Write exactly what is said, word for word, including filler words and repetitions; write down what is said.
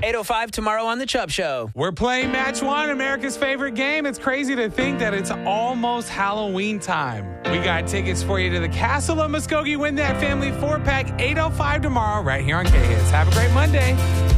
eight oh five tomorrow on The Chubb Show. We're playing Match One, America's favorite game. It's crazy to think that it's almost Halloween time. We got tickets for you to the Castle of Muskogee Win That Family four-pack, eight oh five tomorrow, right here on K-Hits. Have a great Monday.